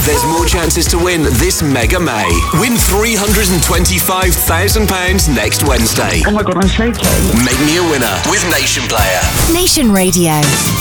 there's more chances to win this Mega May. Win £325,000 next Wednesday. Oh my God, I'm shaking. Make me a winner with Nation Player. Nation Radio.